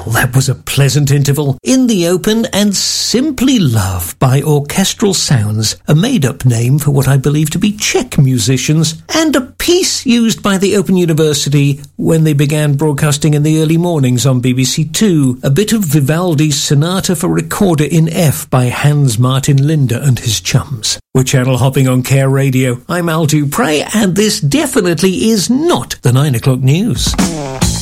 Well, that was a pleasant interval. In the Open and Simply Love by Orchestral Sounds, a made-up name for what I believe to be Czech musicians, and a piece used by the Open University when they began broadcasting in the early mornings on BBC Two, a bit of Vivaldi's Sonata for Recorder in F by Hans Martin Linde and his chums. We're channel hopping on Care Radio. I'm Al Dupre, and this definitely is not the 9 o'clock news.